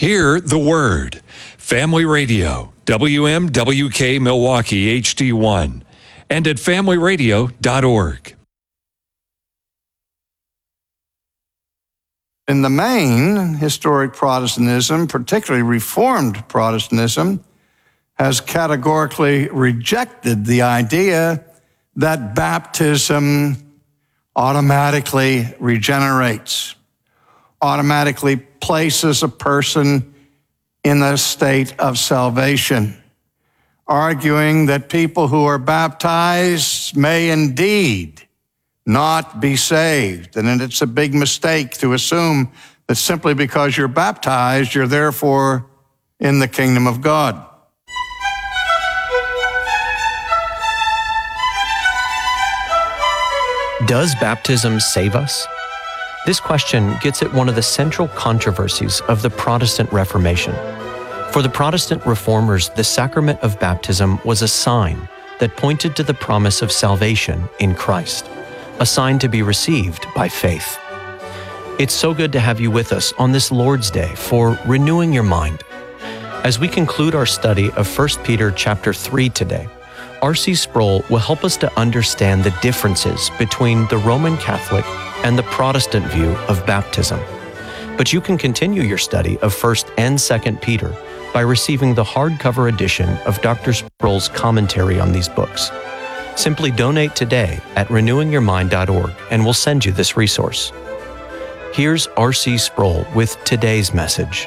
Hear the Word. Family Radio, WMWK Milwaukee HD1, and at familyradio.org. In the main, historic Protestantism, particularly Reformed Protestantism, has categorically rejected the idea that baptism automatically regenerates, automatically places a person in a state of salvation, arguing that people who are baptized may indeed not be saved. And it's a big mistake to assume that simply because you're baptized, you're therefore in the kingdom of God. Does baptism save us? This question gets at one of the central controversies of the Protestant Reformation. For the Protestant reformers, the sacrament of baptism was a sign that pointed to the promise of salvation in Christ, a sign to be received by faith. It's so good to have you with us on this Lord's Day for Renewing Your Mind. As we conclude our study of 1 Peter chapter 3 today, R.C. Sproul will help us to understand the differences between the Roman Catholic and the Protestant view of baptism. But you can continue your study of 1 and 2 Peter by receiving the hardcover edition of Dr. Sproul's commentary on these books. Simply donate today at renewingyourmind.org and we'll send you this resource. Here's R.C. Sproul with today's message.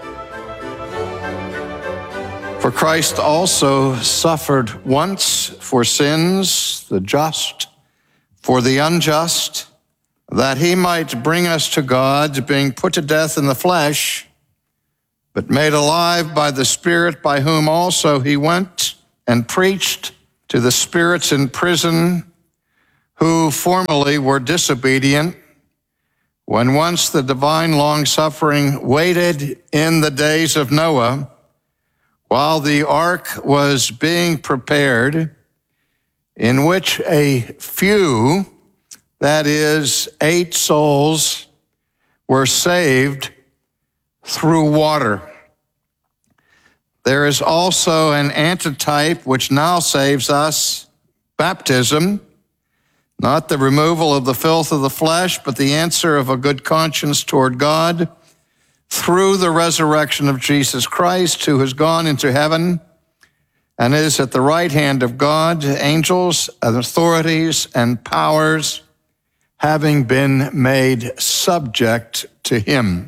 For Christ also suffered once for sins, the just for the unjust, that he might bring us to God, being put to death in the flesh, but made alive by the Spirit, by whom also he went and preached to the spirits in prison, who formerly were disobedient, when once the divine long-suffering waited in the days of Noah, while the ark was being prepared, in which a few, that is, 8 souls, were saved through water. There is also an antitype which now saves us, baptism, not the removal of the filth of the flesh, but the answer of a good conscience toward God through the resurrection of Jesus Christ, who has gone into heaven and is at the right hand of God, angels and authorities and powers having been made subject to him.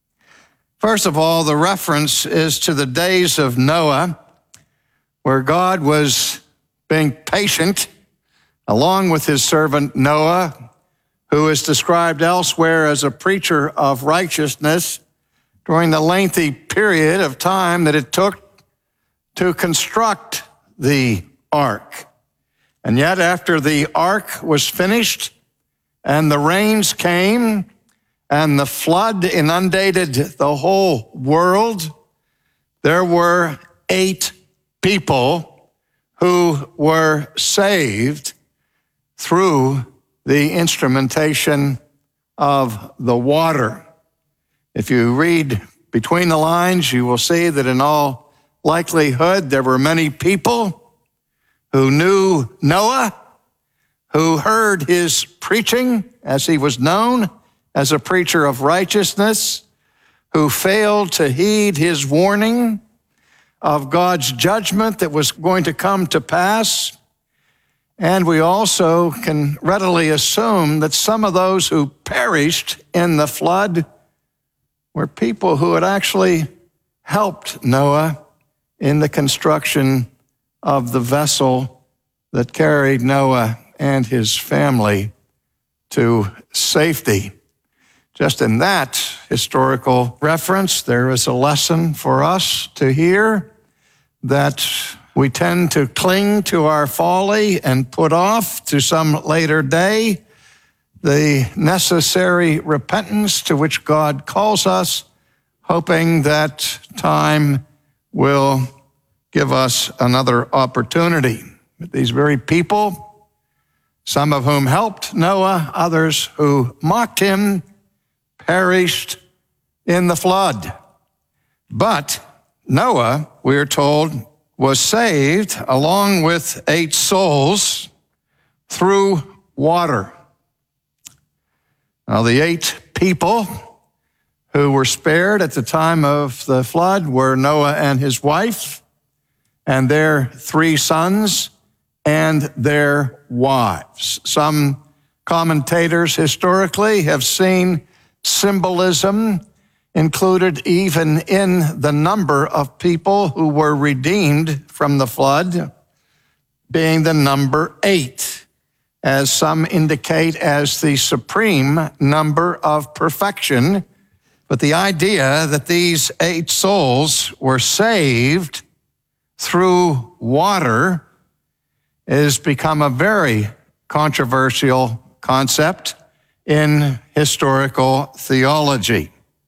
First of all, the reference is to the days of Noah, where God was being patient along with his servant Noah, who is described elsewhere as a preacher of righteousness during the lengthy period of time that it took to construct the ark. And yet after the ark was finished and the rains came and the flood inundated the whole world, there were 8 people who were saved through the instrumentation of the water. If you read between the lines, you will see that in all likelihood, there were many people who knew Noah, who heard his preaching as he was known as a preacher of righteousness, who failed to heed his warning of God's judgment that was going to come to pass. And we also can readily assume that some of those who perished in the flood were people who had actually helped Noah in the construction of the vessel that carried Noah and his family to safety. Just in that historical reference, there is a lesson for us to hear that we tend to cling to our folly and put off to some later day the necessary repentance to which God calls us, hoping that time will give us another opportunity. But these very people, some of whom helped Noah, others who mocked him, perished in the flood. But Noah, we are told, was saved along with 8 souls through water. Now, the 8 people who were spared at the time of the flood were Noah and his wife, and their 3 sons, and their wives. Some commentators historically have seen symbolism included even in the number of people who were redeemed from the flood, being the number 8, as some indicate as the supreme number of perfection. But the idea that these 8 souls were saved through water has become a very controversial concept in historical theology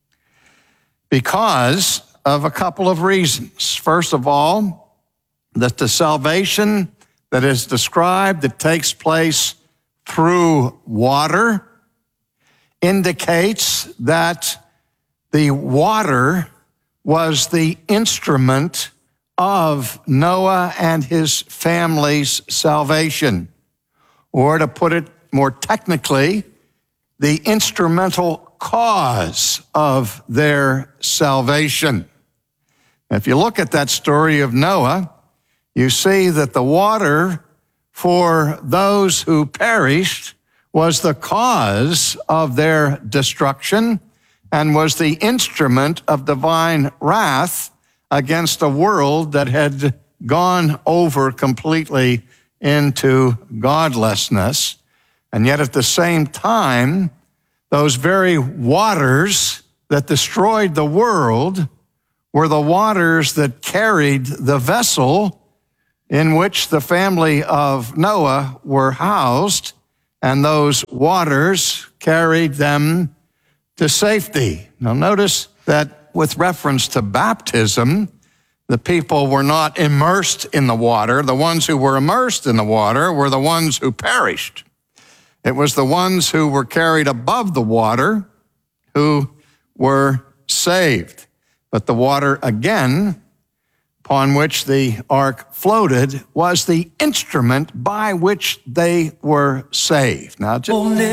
because of a couple of reasons. First of all, that the salvation that is described that takes place through water indicates that the water was the instrument of Noah and his family's salvation. Or to put it more technically, the instrumental cause of their salvation. If you look at that story of Noah, you see that the water for those who perished was the cause of their destruction and was the instrument of divine wrath against a world that had gone over completely into godlessness. And yet at the same time, those very waters that destroyed the world were the waters that carried the vessel in which the family of Noah were housed, and those waters carried them to safety. Now notice that with reference to baptism, the people were not immersed in the water. The ones who were immersed in the water were the ones who perished. It was the ones who were carried above the water who were saved. But the water, again, upon which the ark floated, was the instrument by which they were saved. Now, just